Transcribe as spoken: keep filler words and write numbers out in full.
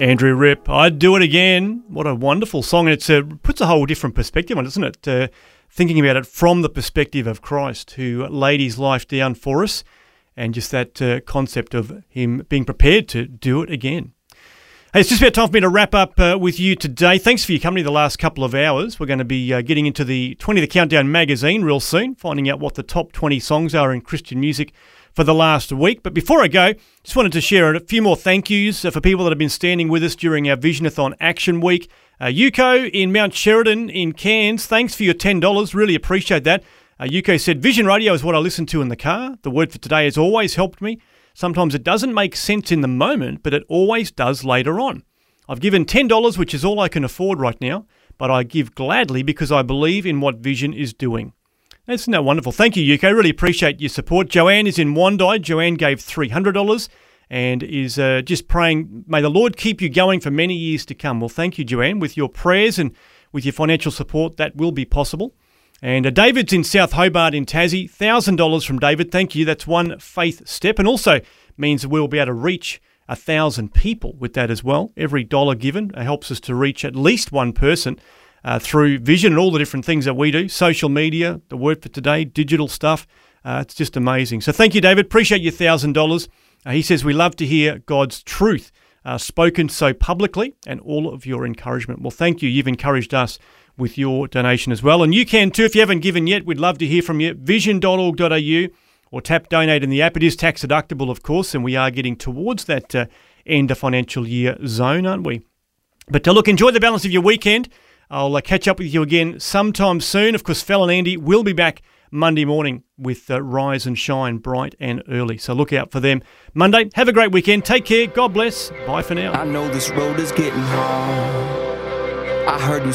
Andrew Ripp, I'd Do It Again. What a wonderful song. And it uh, puts a whole different perspective on it, doesn't it? Uh, thinking about it from the perspective of Christ, who laid his life down for us, and just that uh, concept of him being prepared to do it again. Hey, it's just about time for me to wrap up uh, with you today. Thanks for your company the last couple of hours. We're going to be uh, getting into the twenty The Countdown magazine real soon, finding out what the top twenty songs are in Christian music for the last week. But before I go, just wanted to share a few more thank yous for people that have been standing with us during our Visionathon Action Week. Uh, Yuko in Mount Sheridan in Cairns, thanks for your ten dollars. Really appreciate that. Uh, Yuko said, Vision Radio is what I listen to in the car. The word for today has always helped me. Sometimes it doesn't make sense in the moment, but it always does later on. I've given ten dollars, which is all I can afford right now, but I give gladly because I believe in what Vision is doing. Isn't that wonderful? Thank you, Yuko. Really appreciate your support. Joanne is in Wandai. Joanne gave three hundred dollars and is uh, just praying, may the Lord keep you going for many years to come. Well, thank you, Joanne. With your prayers and with your financial support, that will be possible. And uh, David's in South Hobart in Tassie. one thousand dollars from David. Thank you. That's one faith step, and also means that we'll be able to reach one thousand people with that as well. Every dollar given helps us to reach at least one person uh, through Vision and all the different things that we do, social media, the word for today, digital stuff. Uh, it's just amazing. So thank you, David. Appreciate your one thousand dollars. Uh, he says, we love to hear God's truth uh, spoken so publicly and all of your encouragement. Well, thank you. You've encouraged us with your donation as well. And you can too. If you haven't given yet, we'd love to hear from you. vision dot org dot a u or tap donate in the app. It is tax deductible, of course, and we are getting towards that uh, end of financial year zone, aren't we? But uh, look, enjoy the balance of your weekend. I'll uh, catch up with you again sometime soon. Of course, Phil and Andy will be back Monday morning with uh, Rise and Shine bright and early. So look out for them Monday. Have a great weekend. Take care. God bless. Bye for now. I know this road is getting hard. I heard you